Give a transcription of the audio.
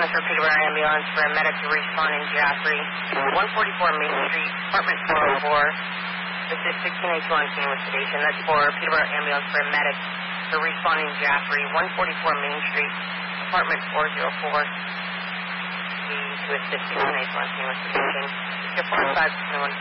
for Peterborough Ambulance for a medic to respond in Jaffrey. 144 Main Street, apartment 404. This is 1682 on scene with sedation. That's for Peterborough Ambulance for a medic to respond in Jaffrey. 144 Main Street, apartment 404. To assist 1682 on scene with sedation. Your 45